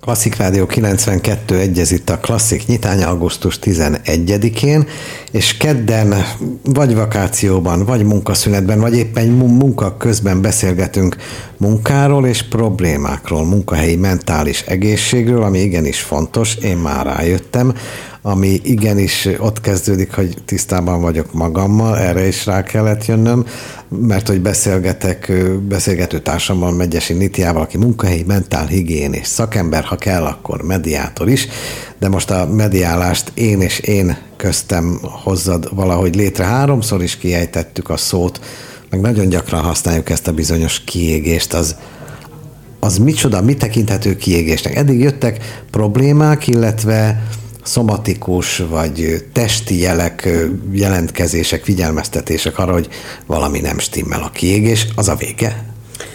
Klasszik Rádió 92.1, ez itt a Klasszik nyitánya augusztus 11-én, és kedden vagy vakációban, vagy munkaszünetben, vagy éppen munka közben beszélgetünk munkáról és problémákról, munkahelyi mentális egészségről, ami igenis fontos, én már rájöttem, ami igenis ott kezdődik, hogy tisztában vagyok magammal, erre is rá kellett jönnöm, mert hogy beszélgető társammal, Megyesi Nitiával, aki munkahelyi mentálhigiénés szakember, ha kell, akkor mediátor is, de most a mediálást én és én köztem hozzad valahogy létre. 3-szor is kiejtettük a szót, meg nagyon gyakran használjuk ezt a bizonyos kiégést, az micsoda, mi tekinthető kiégésnek? Eddig jöttek problémák, illetve szomatikus vagy testi jelek, jelentkezések, figyelmeztetések arra, hogy valami nem stimmel. A kiégés, az a vége?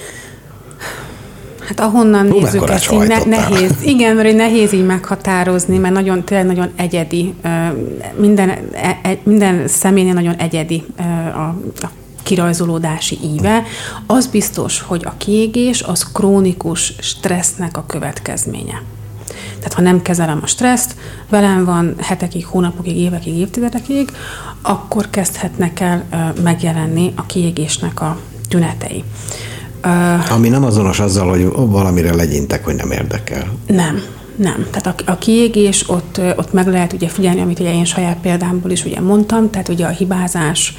Hát ahonnan nézzük ezt, így nehéz. Igen, mert nehéz így meghatározni, mert tényleg nagyon egyedi. Minden személynél nagyon egyedi a kirajzolódási íve. Az biztos, hogy a kiégés az krónikus stressznek a következménye. Tehát ha nem kezelem a stresszt, velem van hetekig, hónapokig, évekig, évtizedekig, akkor kezdhetnek el megjelenni a kiégésnek a tünetei. Ami nem azonos azzal, hogy valamire legyintek, hogy nem érdekel. Nem. Tehát a kiégés, ott meg lehet ugye figyelni, amit ugye én saját példámból is ugye mondtam, tehát ugye a hibázás,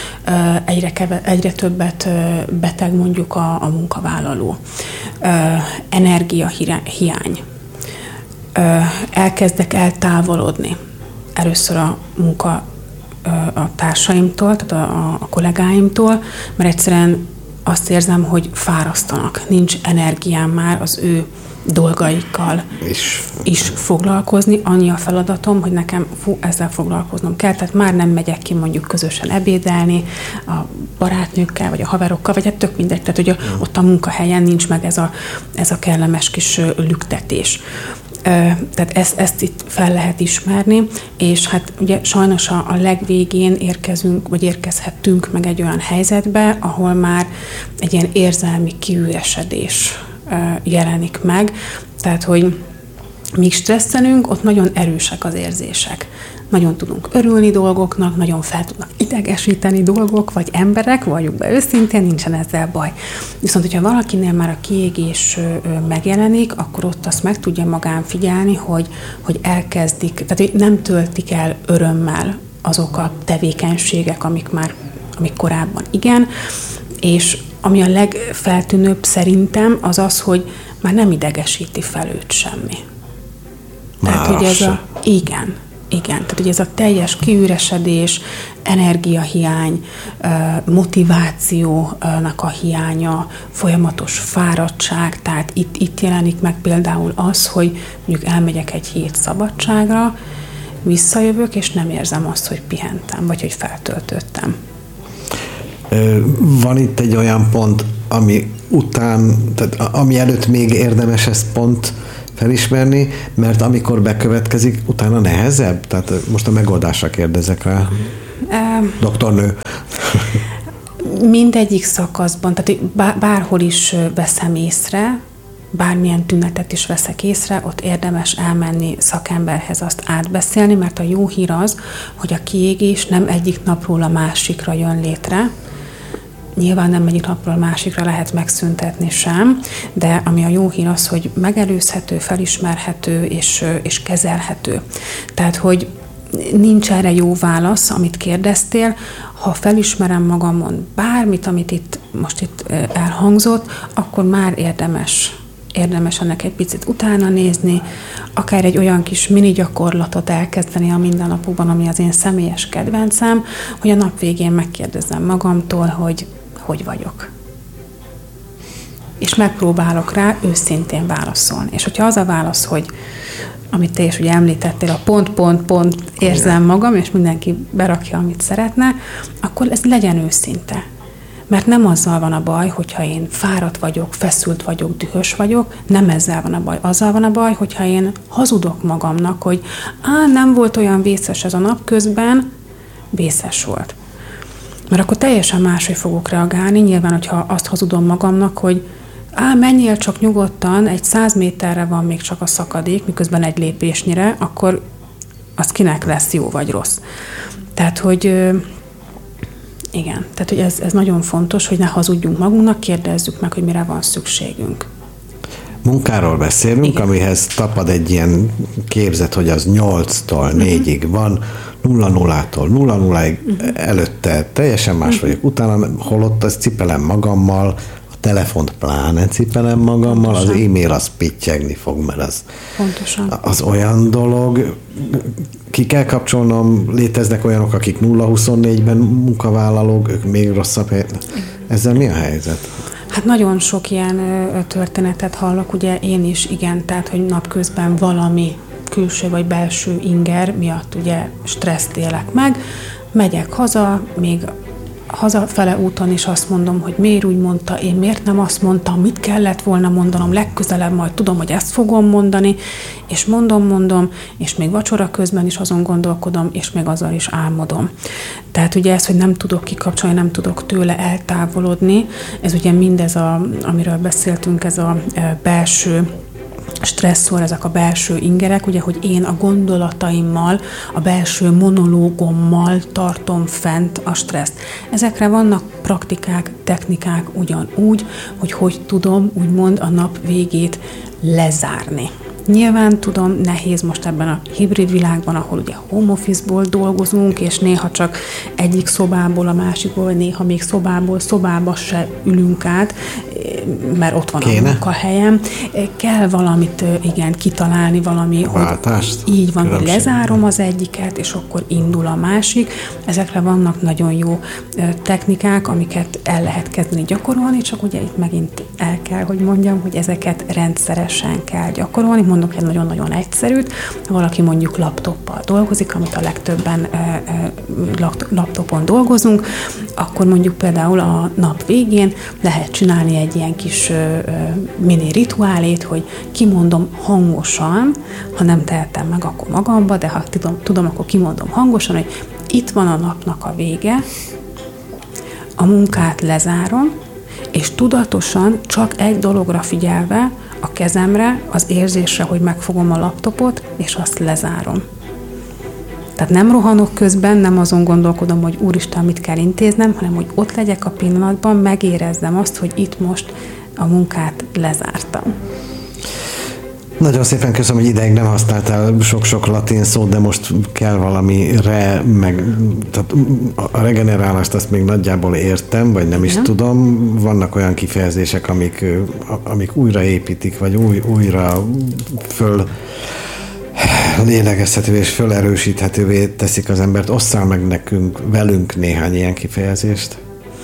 egyre többet beteg mondjuk a munkavállaló, energiahiány, elkezdek eltávolodni először a társaimtól, tehát a kollégáimtól, mert egyszerűen azt érzem, hogy fárasztanak, nincs energiám már az ő dolgaikkal is foglalkozni. Annyi a feladatom, hogy nekem ezzel foglalkoznom kell, tehát már nem megyek ki mondjuk közösen ebédelni a barátnőkkel, vagy a haverokkal, vagy hát tök mindegy, tehát hogy ott a munkahelyen nincs meg ez a kellemes kis lüktetés. Tehát ezt itt fel lehet ismerni, és hát ugye sajnos a legvégén érkezünk, vagy érkezhettünk meg egy olyan helyzetbe, ahol már egy ilyen érzelmi kiüresedés jelenik meg, tehát hogy míg stresszelünk, ott nagyon erősek az érzések. Nagyon tudunk örülni dolgoknak, nagyon fel tudnak idegesíteni dolgok, vagy emberek, valljuk be őszintén, nincsen ezzel baj. Viszont, hogyha valakinél már a kiégés megjelenik, akkor ott azt meg tudja magán figyelni, hogy elkezdik, tehát hogy nem töltik el örömmel azok a tevékenységek, amik korábban igen, és ami a legfeltűnőbb szerintem az, hogy már nem idegesíti fel őt semmi. Tehát, hogy ez Igen, tehát ugye ez a teljes kiüresedés, energiahiány, motivációnak a hiánya, folyamatos fáradtság, tehát itt jelenik meg például az, hogy mondjuk elmegyek egy hét szabadságra, visszajövök, és nem érzem azt, hogy pihentem, vagy hogy feltöltöttem. Van itt egy olyan pont, ami után, tehát ami előtt még érdemes ezt pont felismerni, mert amikor bekövetkezik, utána nehezebb? Tehát most a megoldásra kérdezek rá. Doktornő. Mindegyik szakaszban, tehát bárhol is veszem észre, bármilyen tünetet is veszek észre, ott érdemes elmenni szakemberhez, azt átbeszélni, mert a jó hír az, hogy a kiégés nem egyik napról a másikra jön létre. Nyilván nem egyik napról a másikra lehet megszüntetni sem, de ami a jó hír az, hogy megelőzhető, felismerhető és kezelhető. Tehát, hogy nincs erre jó válasz, amit kérdeztél. Ha felismerem magamon bármit, amit most itt elhangzott, akkor már érdemes ennek egy picit utána nézni, akár egy olyan kis mini gyakorlatot elkezdeni a mindennapokban, ami az én személyes kedvencem, hogy a nap végén megkérdezem magamtól, hogy vagyok. És megpróbálok rá őszintén válaszolni. És hogyha az a válasz, hogy amit te is ugye említettél, a pont érzem magam, és mindenki berakja, amit szeretne, akkor ez legyen őszinte. Mert nem azzal van a baj, hogyha én fáradt vagyok, feszült vagyok, dühös vagyok, nem ezzel van a baj. Azzal van a baj, hogyha én hazudok magamnak, hogy nem volt olyan vészes ez a nap, közben vészes volt. Mert akkor teljesen máshogy fogok reagálni, nyilván, hogyha azt hazudom magamnak, hogy menjél csak nyugodtan, egy 100 méterre van még csak a szakadék, miközben egy lépésnyire, akkor az kinek lesz jó vagy rossz. Tehát, hogy igen, tehát, hogy ez nagyon fontos, hogy ne hazudjunk magunknak, kérdezzük meg, hogy mire van szükségünk. Munkáról beszélünk, igen, amihez tapad egy ilyen képzet, hogy az 8-tól 4-ig van, 0-0-tól 0-0-ig, előtte teljesen más vagyok, utána holott az cipelem magammal, a telefont pláne cipelem magammal, pontosan. Az e-mail az pittyegni fog, mert az olyan dolog, ki kell kapcsolnom, léteznek olyanok, akik 0-24-ben munkavállalók, ők még rosszabb helyet. Ezzel mi a helyzet? Hát nagyon sok ilyen történetet hallok, ugye én is, igen, tehát, hogy napközben valami külső vagy belső inger miatt ugye stresszt élek meg, megyek haza, még hazafele úton is azt mondom, hogy miért úgy mondta, én miért nem azt mondtam, mit kellett volna mondanom, legközelebb majd tudom, hogy ezt fogom mondani, és mondom, és még vacsora közben is azon gondolkodom, és még azzal is álmodom. Tehát ugye ez, hogy nem tudok kikapcsolni, nem tudok tőle eltávolodni, ez ugye mindez, amiről beszéltünk, ez a belső stresszor, ezek a belső ingerek, ugye, hogy én a gondolataimmal, a belső monológommal tartom fent a stresszt. Ezekre vannak praktikák, technikák ugyanúgy, hogy tudom úgymond a nap végét lezárni. Nyilván tudom, nehéz most ebben a hibrid világban, ahol ugye home office-ból dolgozunk, és néha csak egyik szobából a másikból, vagy néha még szobából szobába se ülünk át, mert ott van a munkahelyem. Kell valamit, igen, kitalálni, valami, váltást, hogy így van, hogy lezárom az egyiket, és akkor indul a másik. Ezekre vannak nagyon jó technikák, amiket el lehet kezdeni gyakorolni, csak ugye itt megint el kell, hogy mondjam, hogy ezeket rendszeresen kell gyakorolni. Mondok egy nagyon-nagyon egyszerűt, ha valaki mondjuk laptoppal dolgozik, amit a legtöbben laptopon dolgozunk, akkor mondjuk például a nap végén lehet csinálni egy ilyen kis mini rituálét, hogy kimondom hangosan, ha nem tehetem meg, akkor magamba, de ha tudom, akkor kimondom hangosan, hogy itt van a napnak a vége, a munkát lezárom, és tudatosan csak egy dologra figyelve, a kezemre, az érzésre, hogy megfogom a laptopot, és azt lezárom. Tehát nem rohanok közben, nem azon gondolkodom, hogy úristen, mit kell intéznem, hanem hogy ott legyek a pillanatban, megérezzem azt, hogy itt most a munkát lezártam. Nagyon szépen köszönöm, hogy ideig nem használtál sok-sok latin szót, de most kell valami tehát a regenerálást azt még nagyjából értem, vagy nem is tudom. Vannak olyan kifejezések, amik újraépítik, vagy újra föl lélegezhetővé és fölerősíthetővé teszik az embert. Osszál meg velünk néhány ilyen kifejezést.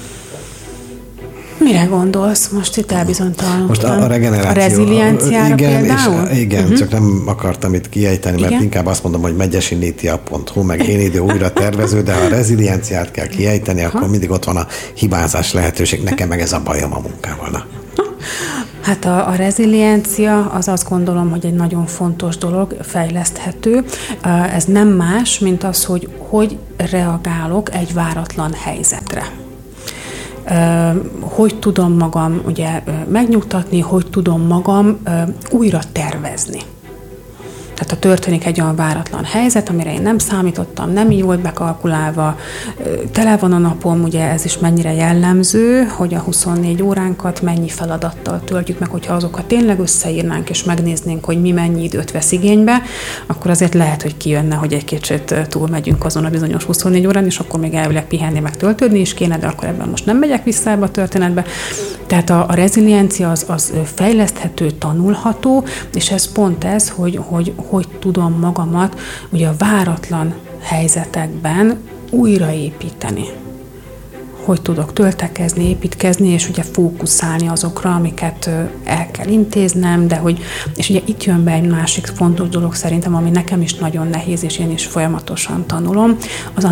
Mire gondolsz? Most itt elbizonytalanodtam. Most a regeneráció. A rezilienciára például? Igen, csak nem akartam itt kiejteni, mert inkább azt mondom, hogy megyesinitia.hu, meg én idő újra tervező, de ha a rezilienciát kell kiejteni, akkor mindig ott van a hibázás lehetőség. Nekem meg ez a bajom a munkával. Hát a reziliencia az azt gondolom, hogy egy nagyon fontos dolog, fejleszthető. Ez nem más, mint az, hogy reagálok egy váratlan helyzetre. Hogy tudom magam ugye megnyugtatni, hogy tudom magam újra tervezni. Tehát ha történik egy olyan váratlan helyzet, amire én nem számítottam, nem így volt bekalkulálva, tele van a napom, ugye ez is mennyire jellemző, hogy a 24 óránkat mennyi feladattal töltjük meg, hogyha azokat tényleg összeírnánk és megnéznénk, hogy mi mennyi időt vesz igénybe, akkor azért lehet, hogy kijönne, hogy egy kicsit túlmegyünk azon a bizonyos 24 órán, és akkor még elvileg pihenni, meg töltődni is kéne, de akkor ebben most nem megyek vissza ebbe a történetbe. Tehát a reziliencia az fejleszthető, tanulható, és ez pont ez, hogy tudom magamat ugye a váratlan helyzetekben újraépíteni. Hogy tudok töltekezni, építkezni, és ugye fókuszálni azokra, amiket el kell intéznem, és ugye itt jön be egy másik fontos dolog szerintem, ami nekem is nagyon nehéz, és én is folyamatosan tanulom, az a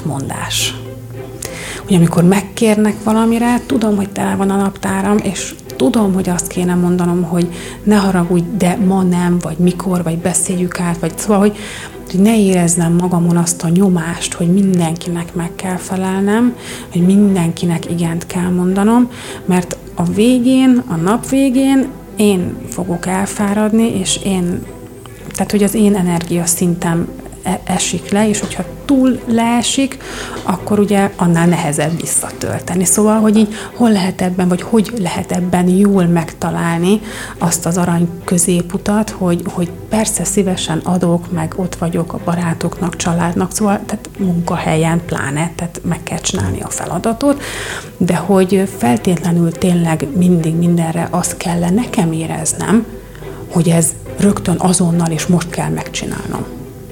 nemetmondás. Ugye amikor megkérnek valamire, tudom, hogy tele van a naptáram, és tudom, hogy azt kéne mondanom, hogy ne haragudj, de ma nem, vagy mikor, vagy beszéljük át, vagy szóval, hogy ne érezzem magamon azt a nyomást, hogy mindenkinek meg kell felelnem, hogy mindenkinek igent kell mondanom, mert a végén, a nap végén én fogok elfáradni, és tehát hogy az én energiaszintem esik le, és hogyha túl leesik, akkor ugye annál nehezebb visszatölteni. Szóval, hogy így hol lehet ebben, vagy hogy lehet ebben jól megtalálni azt az arany középutat, hogy persze szívesen adok, meg ott vagyok a barátoknak, családnak, szóval tehát munkahelyen pláne, tehát meg kell csinálni a feladatot, de hogy feltétlenül tényleg mindig mindenre azt kell nekem éreznem, hogy ez rögtön azonnal és most kell megcsinálnom.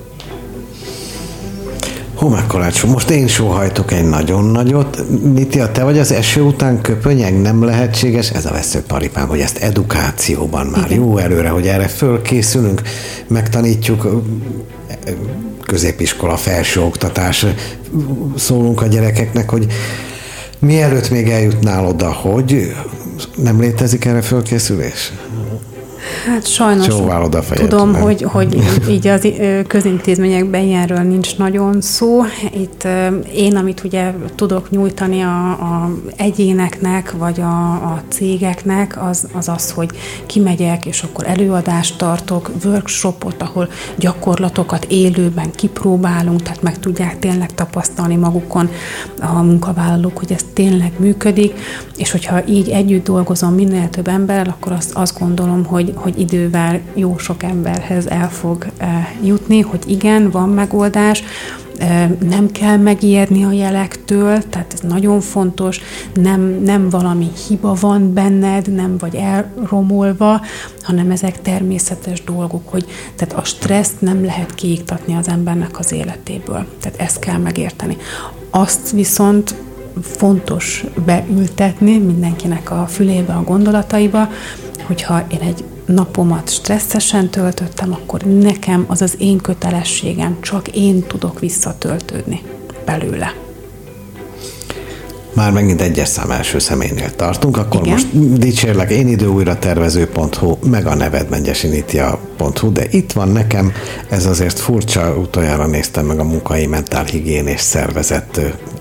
Homákolács, most én sóhajtok egy nagyon nagyot. Nitia, te vagy az eső után köpönyeg, nem lehetséges? Ez a veszőparipám, hogy ezt edukációban már jó előre, hogy erre fölkészülünk, megtanítjuk, középiskola, felsőoktatás, szólunk a gyerekeknek, hogy mielőtt még eljutnál oda, hogy nem létezik erre fölkészülés? Hát sajnos tudom, hogy így az közintézményekben ilyenről nincs nagyon szó. Itt én, amit ugye tudok nyújtani a egyéneknek, vagy a cégeknek, az, hogy kimegyek, és akkor előadást tartok, workshopot, ahol gyakorlatokat élőben kipróbálunk, tehát meg tudják tényleg tapasztalni magukon a munkavállalók, hogy ez tényleg működik, és hogyha így együtt dolgozom minél több emberrel, akkor azt gondolom, hogy idővel jó sok emberhez el fog jutni, hogy igen, van megoldás, nem kell megijedni a jelektől, tehát ez nagyon fontos, nem valami hiba van benned, nem vagy elromolva, hanem ezek természetes dolgok, hogy tehát a stresszt nem lehet kiiktatni az embernek az életéből. Tehát ezt kell megérteni. Azt viszont fontos beültetni mindenkinek a fülébe, a gondolataiba, hogyha én egy napomat stresszesen töltöttem, akkor nekem az az én kötelességem, csak én tudok visszatöltődni belőle. Már megint egyes szám első személynél tartunk, akkor igen. Most dicsérlek, énidőújratervező.hu, meg a neved mengyesinitia.hu, de itt van nekem, ez azért furcsa, utoljára néztem meg a Munkahelyi Mentálhigiénés Szervezet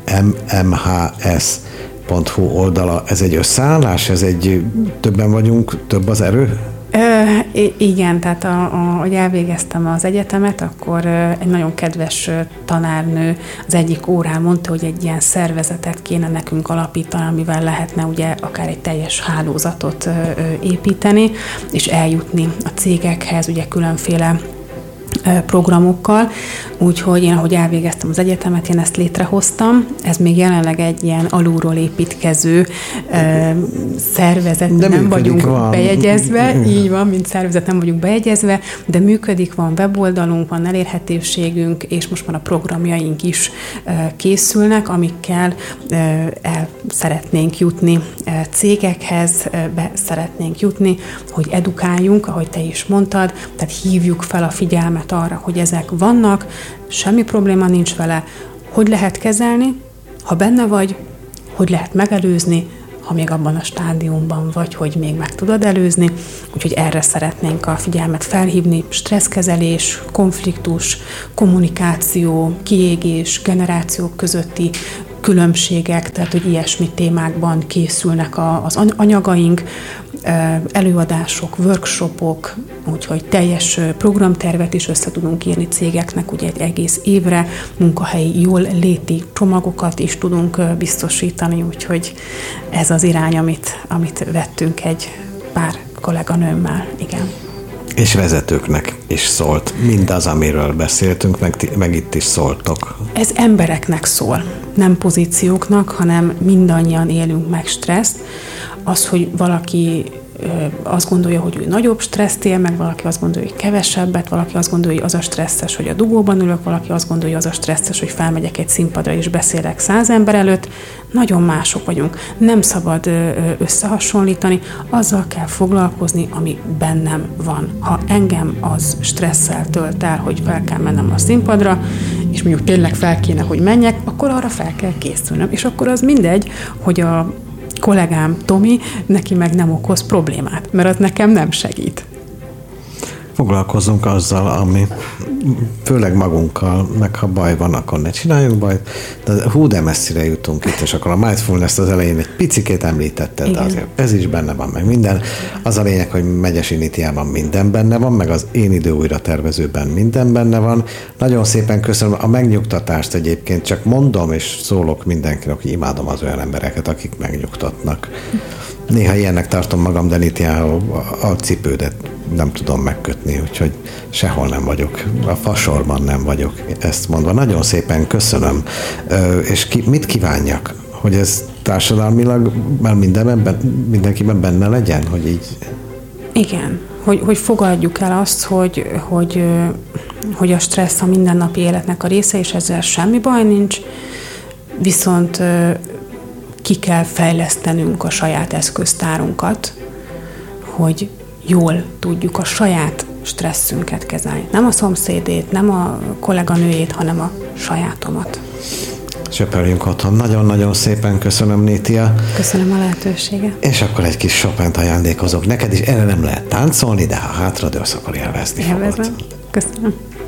MHS.hu oldala, ez egy összeállás, többen vagyunk, több az erő? Igen, tehát ahogy elvégeztem az egyetemet, akkor egy nagyon kedves tanárnő az egyik órán mondta, hogy egy ilyen szervezetet kéne nekünk alapítani, amivel lehetne ugye akár egy teljes hálózatot építeni, és eljutni a cégekhez, ugye különféle programokkal, úgyhogy én, ahogy elvégeztem az egyetemet, én ezt létrehoztam. Ez még jelenleg egy ilyen alulról építkező szervezet, nem vagyunk bejegyezve, így van, mint szervezet nem vagyunk bejegyezve, de működik, van weboldalunk, van elérhetőségünk, és most már a programjaink is készülnek, amikkel el szeretnénk jutni cégekhez, be szeretnénk jutni, hogy edukáljunk, ahogy te is mondtad, tehát hívjuk fel a figyelmet arra, hogy ezek vannak, semmi probléma nincs vele, hogy lehet kezelni, ha benne vagy, hogy lehet megelőzni, ha még abban a stádiumban vagy, hogy még meg tudod előzni, úgyhogy erre szeretnénk a figyelmet felhívni, stresszkezelés, konfliktus, kommunikáció, kiégés, generációk közötti különbségek, tehát hogy ilyesmi témákban készülnek az anyagaink, előadások, workshopok, úgyhogy teljes programtervet is össze tudunk írni cégeknek, ugye egy egész évre, munkahelyi jól léti csomagokat is tudunk biztosítani, úgyhogy ez az irány, amit vettünk egy pár kolléganőmmel, igen. És vezetőknek is szólt. Mindaz, amiről beszéltünk, meg itt is szóltok. Ez embereknek szól, nem pozícióknak, hanem mindannyian élünk meg stresszt. Az, hogy valaki azt gondolja, hogy ő nagyobb stresszt él, meg valaki azt gondolja, hogy kevesebbet, valaki azt gondolja, hogy az a stresszes, hogy a dugóban ülök, valaki azt gondolja, hogy az a stresszes, hogy felmegyek egy színpadra és beszélek 100 ember előtt. Nagyon mások vagyunk. Nem szabad összehasonlítani, azzal kell foglalkozni, ami bennem van. Ha engem az stresszel tölt el, hogy fel kell mennem a színpadra, és mondjuk tényleg fel kéne, hogy menjek, akkor arra fel kell készülnöm. És akkor az mindegy, hogy a kollégám Tomi, neki meg nem okoz problémát, mert az nekem nem segít. Foglalkozzunk azzal, ami főleg magunkkal, meg ha baj van, akkor ne csináljunk bajt, de messzire jutunk itt, és akkor a mindfulness az elején egy picikét említetted, de azért ez is benne van, meg minden. Az a lényeg, hogy Megyesi Nitiában minden benne van, meg az Én idő újra tervezőben minden benne van. Nagyon szépen köszönöm a megnyugtatást egyébként, csak mondom és szólok mindenkinek, hogy imádom az olyan embereket, akik megnyugtatnak. Néha ilyennek tartom magam, de Nitiához a cipődet nem tudom megkötni, úgyhogy sehol nem vagyok. A fasorban nem vagyok, ezt mondva. Nagyon szépen köszönöm. És mit kívánjak? Hogy ez társadalmilag már mindenkiben benne legyen? Hogy így... Igen. Hogy fogadjuk el azt, hogy a stressz a mindennapi életnek a része, és ezzel semmi baj nincs, viszont ki kell fejlesztenünk a saját eszköztárunkat, hogy jól tudjuk a saját stresszünket kezelni. Nem a szomszédét, nem a kolléganőjét, hanem a sajátomat. Söpörjünk otthon. Nagyon-nagyon szépen köszönöm, Nitia. Köszönöm a lehetőséget. És akkor egy kis Chopint ajándékozok neked is. Erre nem lehet táncolni, de ha hátradőlsz, akkor élvezni fogod. Köszönöm.